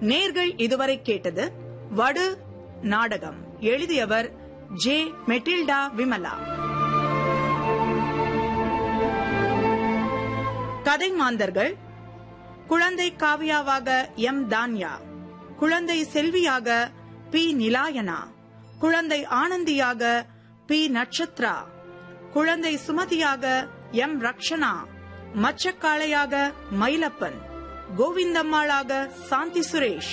நேர்கள் இதுவரை கேட்டது வடு நாடகம். எழுதியவர் ஜே. மெட்டில்டா விமலா. கதை மாந்தர்கள்: குழந்தை காவியாவாக எம். தான்யா, குழந்தை செல்வியாக பி. நிலாயனா, குழந்தை ஆனந்தியாக பி. நட்சத்ரா, குழந்தை சுமதியாக எம். ரக்ஷனா, மச்சக்காளையாக மயிலப்பன், கோவிந்தம்மாளாக சாந்தி சுரேஷ்,